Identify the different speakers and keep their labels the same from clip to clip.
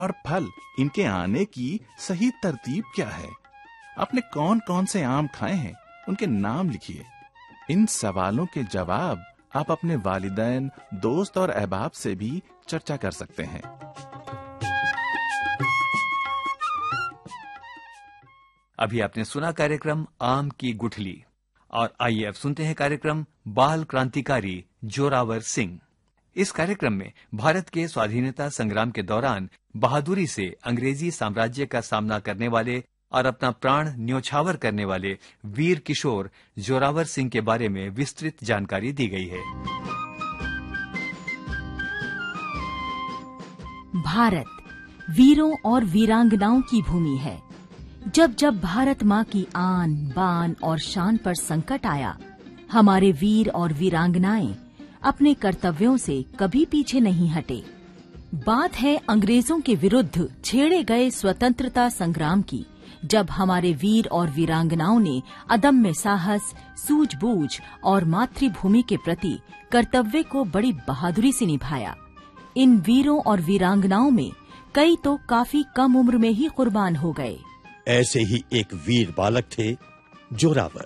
Speaker 1: और फल, इनके आने की सही तरतीब क्या है? आपने कौन कौन से आम खाए हैं, उनके नाम लिखिए। इन सवालों के जवाब आप अपने वालिदैन, दोस्त और अहबाब से भी चर्चा कर सकते हैं।
Speaker 2: अभी आपने सुना कार्यक्रम आम की गुठली, और आइए अब सुनते हैं कार्यक्रम बाल क्रांतिकारी जोरावर सिंह। इस कार्यक्रम में भारत के स्वाधीनता संग्राम के दौरान बहादुरी से अंग्रेजी साम्राज्य का सामना करने वाले और अपना प्राण न्योछावर करने वाले वीर किशोर जोरावर सिंह के बारे में विस्तृत जानकारी दी गई है।
Speaker 3: भारत वीरों और वीरांगनाओं की भूमि है। जब जब भारत माँ की आन, बान और शान पर संकट आया, हमारे वीर और वीरांगनाएं अपने कर्तव्यों से कभी पीछे नहीं हटे। बात है अंग्रेजों के विरुद्ध छेड़े गए स्वतंत्रता संग्राम की, जब हमारे वीर और वीरांगनाओं ने अदम्य साहस, सूझबूझ और मातृभूमि के प्रति कर्तव्य को बड़ी बहादुरी से निभाया। इन वीरों और वीरांगनाओं में कई तो काफी कम उम्र में ही कुर्बान हो गए।
Speaker 4: ऐसे ही एक वीर बालक थे जोरावर।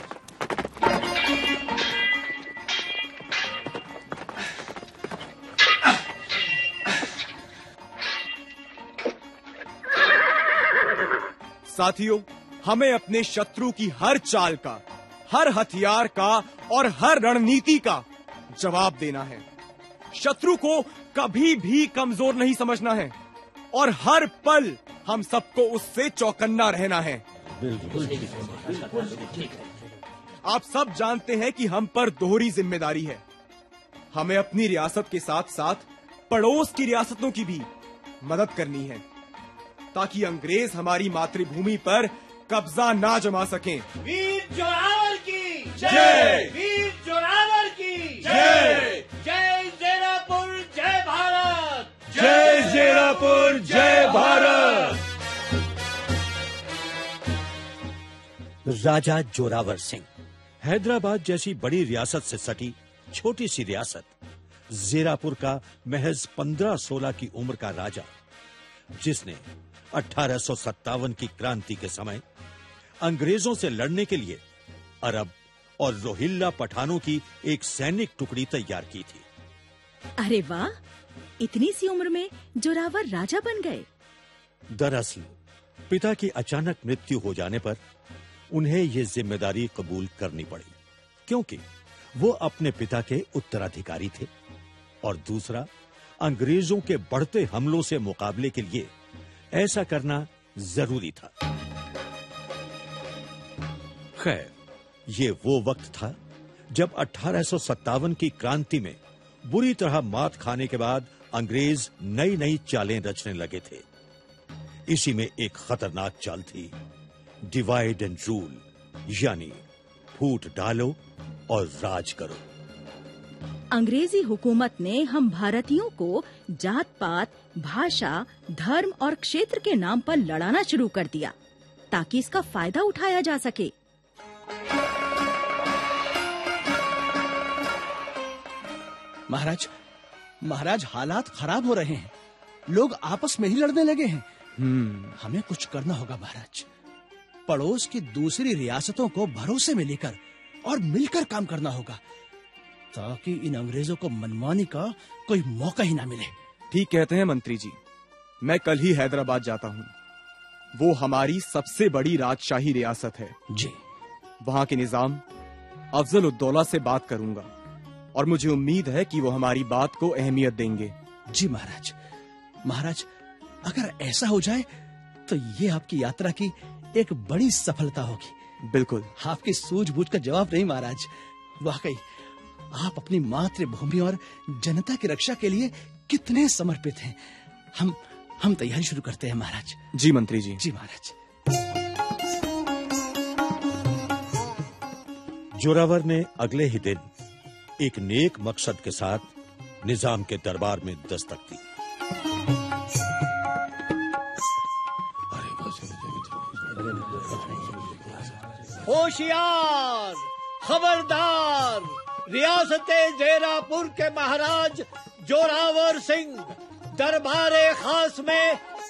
Speaker 5: साथियों, हमें अपने शत्रु की हर चाल का, हर हथियार का और हर रणनीति का जवाब देना है। शत्रु को कभी भी कमजोर नहीं समझना है और हर पल हम सबको उससे चौकन्ना रहना है। आप सब जानते हैं कि हम पर दोहरी जिम्मेदारी है। हमें अपनी रियासत के साथ साथ पड़ोस की रियासतों की भी मदद करनी है, ताकि अंग्रेज हमारी मातृभूमि पर कब्जा ना जमा सकें।
Speaker 6: वीर जोरावर की
Speaker 5: जय!
Speaker 6: वीर जोरावर की
Speaker 5: जय!
Speaker 6: जय ज़ेरापुर, जय भारत!
Speaker 5: जय ज़ेरापुर, जय भारत!
Speaker 4: राजा जोरावर सिंह हैदराबाद जैसी बड़ी रियासत से सटी छोटी सी रियासत ज़ेरापुर का महज 15-16 की उम्र का राजा, जिसने 1857 की क्रांति के समय अंग्रेजों से लड़ने के लिए अरब और रोहिल्ला पठानों की एक सैनिक टुकड़ी तैयार की थी।
Speaker 3: अरे वाह, इतनी सी उम्र में जोरावर राजा बन गए।
Speaker 4: दरअसल पिता की अचानक मृत्यु हो जाने पर उन्हें ये जिम्मेदारी कबूल करनी पड़ी, क्योंकि वो अपने पिता के उत्तराधिकारी थे और दूसरा, अंग्रेजों के बढ़ते हमलों से मुकाबले के लिए ऐसा करना जरूरी था। खैर, ये वो वक्त था जब 1857 की क्रांति में बुरी तरह मात खाने के बाद अंग्रेज नई नई चालें रचने लगे थे। इसी में एक खतरनाक चाल थी डिवाइड एंड रूल, यानी फूट डालो और राज करो।
Speaker 3: अंग्रेजी हुकूमत ने हम भारतीयों को जात पात, भाषा, धर्म और क्षेत्र के नाम पर लड़ाना शुरू कर दिया, ताकि इसका फायदा उठाया जा सके।
Speaker 7: महाराज हालात खराब हो रहे हैं। लोग आपस में ही लड़ने लगे हैं। हमें कुछ करना होगा महाराज। पड़ोस की दूसरी रियासतों को भरोसे में लेकर और मिलकर काम करना होगा, ताकि इन अंग्रेजों को मनमानी का कोई मौका ही ना मिले।
Speaker 5: ठीक कहते हैं मंत्री जी। मैं कल ही हैदराबाद जाता हूँ। वो हमारी सबसे बड़ी राजशाही रियासत है
Speaker 7: जी।
Speaker 5: वहाँ के निजाम अफजल उद्दौला से बात करूंगा और मुझे उम्मीद है कि वो हमारी बात को अहमियत देंगे।
Speaker 7: जी महाराज, अगर ऐसा हो जाए तो ये आपकी यात्रा की एक बड़ी सफलता होगी।
Speaker 5: बिल्कुल।
Speaker 7: आपकी सूझबूझ का जवाब नहीं महाराज, वाकई आप अपनी मातृभूमि और जनता की रक्षा के लिए कितने समर्पित हैं। हम तैयारी शुरू करते हैं महाराज।
Speaker 5: जी मंत्री जी।
Speaker 7: जी महाराज।
Speaker 4: जोरावर ने अगले ही दिन एक नेक मकसद के साथ निजाम के दरबार में दस्तक दी।
Speaker 6: होशियार, खबरदार, रियासते ज़ेरापुर के महाराज जोरावर सिंह दरबारे खास में